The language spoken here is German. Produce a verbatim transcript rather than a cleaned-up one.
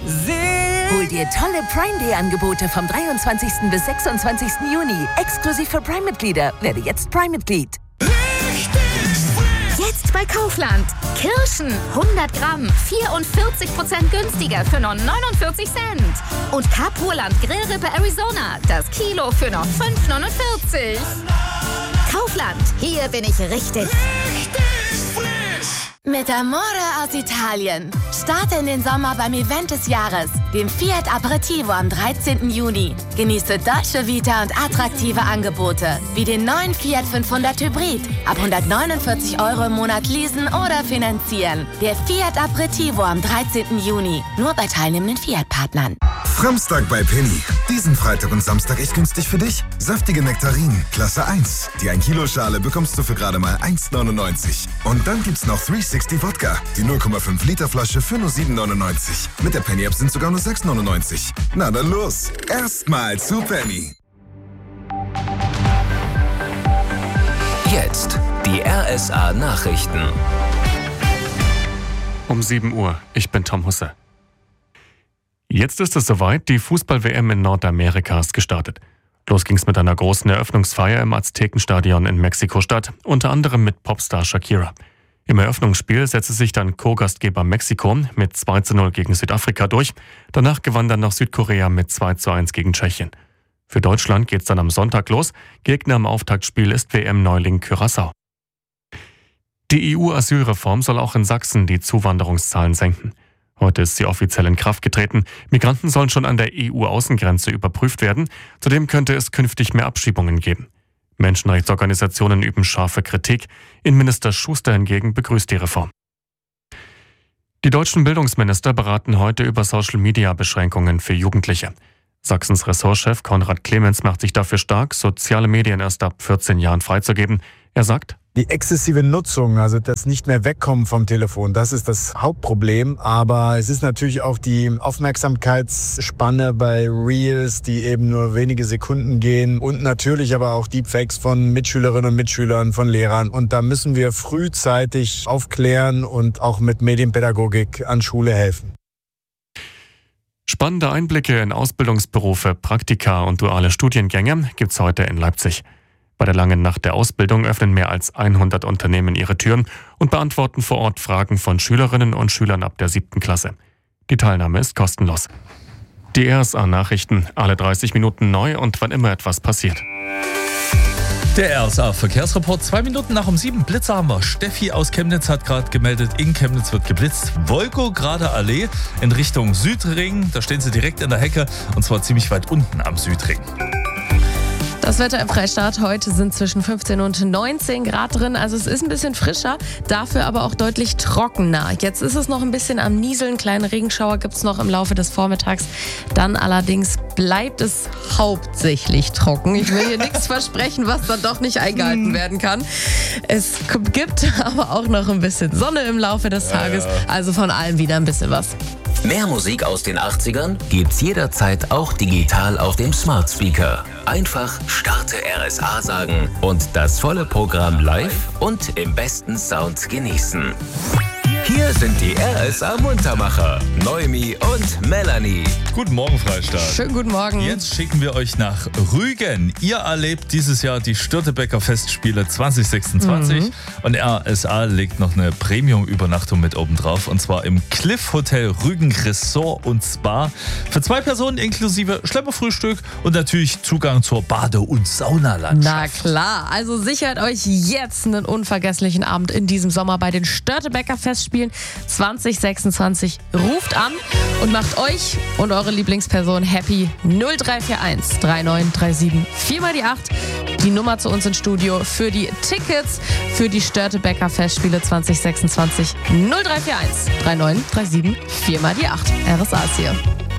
Hol dir tolle Prime Day Angebote vom dreiundzwanzigsten bis sechsundzwanzigsten Juni. Exklusiv für Prime-Mitglieder. Werde jetzt Prime-Mitglied. Jetzt bei Kaufland. Kirschen hundert Gramm, vierundvierzig Prozent günstiger für nur neunundvierzig Cent. Und Kapuland Grillrippe Arizona, das Kilo für nur fünf neunundvierzig. Kaufland, hier bin ich richtig. Mit Amore aus Italien. Starte in den Sommer beim Event des Jahres, dem Fiat Aperitivo am dreizehnten Juni. Genieße Dolce Vita und attraktive Angebote, wie den neuen Fiat fünfhundert Hybrid. Ab hundertneunundvierzig Euro im Monat leasen oder finanzieren. Der Fiat Aperitivo am dreizehnten Juni. Nur bei teilnehmenden Fiat-Partnern. Samstag bei Penny. Diesen Freitag und Samstag echt günstig für dich. Saftige Nektarinen, Klasse eins. Die ein Kilo Schale bekommst du für gerade mal eins neunundneunzig. Und dann gibt's noch dreihundertsechzig Wodka. Die null Komma fünf Liter Flasche für nur sieben neunundneunzig. Mit der Penny App sind sogar nur sechs neunundneunzig. Na dann los. Erstmal zu Penny. Jetzt die R S A Nachrichten. Um sieben Uhr. Ich bin Tom Husse. Jetzt ist es soweit, die Fußball-W M in Nordamerika ist gestartet. Los ging's mit einer großen Eröffnungsfeier im Aztekenstadion in Mexiko-Stadt, unter anderem mit Popstar Shakira. Im Eröffnungsspiel setzte sich dann Co-Gastgeber Mexiko mit zwei zu null gegen Südafrika durch. Danach gewann dann noch Südkorea mit zwei zu eins gegen Tschechien. Für Deutschland geht's dann am Sonntag los. Gegner im Auftaktspiel ist W M-Neuling Curaçao. Die E U-Asylreform soll auch in Sachsen die Zuwanderungszahlen senken. Heute ist sie offiziell in Kraft getreten. Migranten sollen schon an der E U-Außengrenze überprüft werden. Zudem könnte es künftig mehr Abschiebungen geben. Menschenrechtsorganisationen üben scharfe Kritik. Innenminister Schuster hingegen begrüßt die Reform. Die deutschen Bildungsminister beraten heute über Social-Media-Beschränkungen für Jugendliche. Sachsens Ressortchef Konrad Clemens macht sich dafür stark, soziale Medien erst ab vierzehn Jahren freizugeben. Er sagt: Die exzessive Nutzung, also das nicht mehr wegkommen vom Telefon, das ist das Hauptproblem. Aber es ist natürlich auch die Aufmerksamkeitsspanne bei Reels, die eben nur wenige Sekunden gehen. Und natürlich aber auch Deepfakes von Mitschülerinnen und Mitschülern, von Lehrern. Und da müssen wir frühzeitig aufklären und auch mit Medienpädagogik an Schule helfen. Spannende Einblicke in Ausbildungsberufe, Praktika und duale Studiengänge gibt's heute in Leipzig. Bei der langen Nacht der Ausbildung öffnen mehr als hundert Unternehmen ihre Türen und beantworten vor Ort Fragen von Schülerinnen und Schülern ab der siebten Klasse. Die Teilnahme ist kostenlos. Die R S A-Nachrichten, alle dreißig Minuten neu und wann immer etwas passiert. Der R S A-Verkehrsreport, zwei Minuten nach um sieben. Blitzer haben wir. Steffi aus Chemnitz hat gerade gemeldet, in Chemnitz wird geblitzt. Wolkograder Allee in Richtung Südring, da stehen sie direkt in der Hecke und zwar ziemlich weit unten am Südring. Das Wetter im Freistaat heute sind zwischen fünfzehn und neunzehn Grad drin. Also es ist ein bisschen frischer, dafür aber auch deutlich trockener. Jetzt ist es noch ein bisschen am Nieseln. Kleine Regenschauer gibt es noch im Laufe des Vormittags. Dann allerdings bleibt es hauptsächlich trocken. Ich will hier nichts versprechen, was dann doch nicht eingehalten werden kann. Es gibt aber auch noch ein bisschen Sonne im Laufe des Tages. Also von allem wieder ein bisschen was. Mehr Musik aus den achtzigern gibt's jederzeit auch digital auf dem Smart Speaker. Einfach Starte R S A sagen und das volle Programm live und im besten Sound genießen. Hier sind die R S A-Muntermacher, Noemi und Melanie. Guten Morgen, Freistaat. Schönen guten Morgen. Jetzt schicken wir euch nach Rügen. Ihr erlebt dieses Jahr die Störtebeker Festspiele zwanzig sechsundzwanzig. Mhm. Und R S A legt noch eine Premium-Übernachtung mit oben drauf. Und zwar im Cliff Hotel Rügen Resort und Spa. Für zwei Personen inklusive Schlepperfrühstück und natürlich Zugang zur Bade- und Saunalandschaft. Na klar, also sichert euch jetzt einen unvergesslichen Abend in diesem Sommer bei den Störtebeker Festspielen zwanzig sechsundzwanzig. Ruft an und macht euch und eure Lieblingsperson happy. null drei vier eins drei neun drei sieben vier mal die acht. Die Nummer zu uns ins Studio für die Tickets für die Störtebeker Festspiele zwanzig sechsundzwanzig. null drei vier eins drei neun drei sieben vier mal die acht. R S A ist hier.